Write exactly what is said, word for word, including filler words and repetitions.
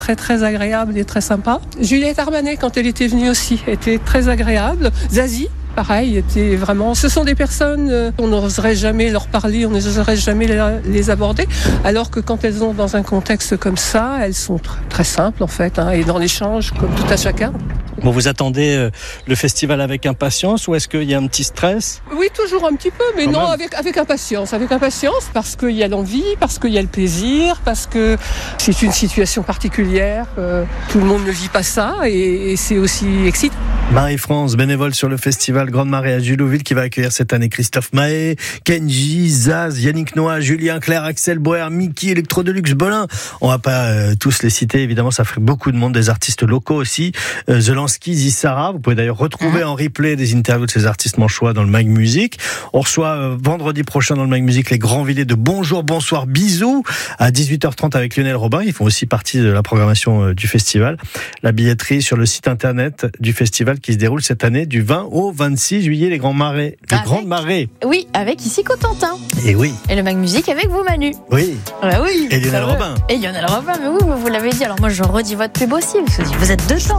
Très très agréable et très sympa. Juliette Armanet, quand elle était venue aussi, était très agréable. Zazie, pareil, était vraiment... Ce sont des personnes, euh, on n'oserait jamais leur parler, on n'oserait jamais les aborder, alors que quand elles sont dans un contexte comme ça, elles sont tr- très simples en fait, hein, et dans l'échange, comme tout à chacun. Bon, vous attendez euh, le festival avec impatience ou est-ce qu'il y a un petit stress ? Oui, toujours un petit peu, mais Quand non, même. avec, avec impatience. Avec impatience, parce qu'il y a l'envie, parce qu'il y a le plaisir, parce que c'est une situation particulière. Euh, tout le monde ne vit pas ça et, et c'est aussi excitant. Marie-France, bénévole sur le festival Grande Marée à Julouville, qui va accueillir cette année Christophe Mahé, Kenji, Zaz, Yannick Noah, Julien Clerc, Axel Boer, Mickey, Electro Deluxe, Bolin. On va pas euh, tous les citer, évidemment, ça ferait beaucoup de monde, des artistes locaux aussi. Euh, Zelensky, Zissara, vous pouvez d'ailleurs retrouver mmh. en replay des interviews de ces artistes manchois dans le Mag Music. On reçoit euh, vendredi prochain dans le Mag Music les Grandvillais de Bonjour, Bonsoir, Bisous à dix-huit heures trente avec Lionel Robin. Ils font aussi partie de la programmation euh, du festival. La billetterie sur le site internet du festival qui se déroule cette année du vingt au vingt-six juillet, les Grands Marais. Les avec, Grandes Marées. Oui, avec ici Cotentin. Et oui. Et le Mag Music avec vous, Manu. Oui. Ouais, oui. Et Lionel Robin. Et Lionel Robin, mais oui, mais vous l'avez dit. Alors moi, je redis votre pub aussi, parce que vous êtes dedans.